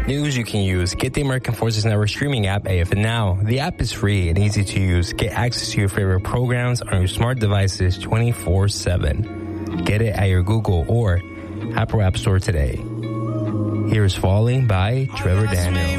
News you can use. Get the American Forces Network streaming app, AFN Now. The app is free and easy to use. Get access to your favorite programs on your smart devices 24/7. Get it at your Google or Apple App Store today. Here's Falling by Trevor Daniel.